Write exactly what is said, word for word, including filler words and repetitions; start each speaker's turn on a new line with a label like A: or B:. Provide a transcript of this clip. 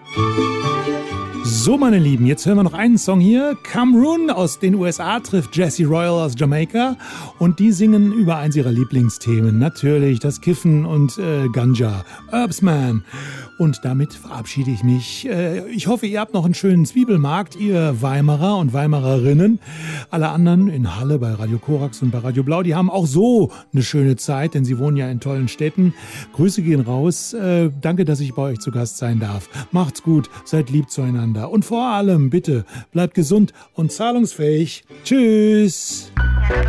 A: So, meine Lieben, jetzt hören wir noch einen Song hier. Cameroon aus den U S A trifft Jesse Royal aus Jamaika und die singen über eins ihrer Lieblingsthemen. Natürlich das Kiffen und äh, Ganja. Herbsman. Und damit verabschiede ich mich. Äh, ich hoffe, ihr habt noch einen schönen Zwiebelmarkt, ihr Weimarer und Weimarerinnen. Alle anderen in Halle bei Radio Korax und bei Radio Blau, die haben auch so eine schöne Zeit, denn sie wohnen ja in tollen Städten. Grüße gehen raus. Äh, danke, dass ich bei euch zu Gast sein darf. Macht's gut, seid lieb zueinander. Und vor allem, bitte, bleibt gesund und zahlungsfähig. Tschüss.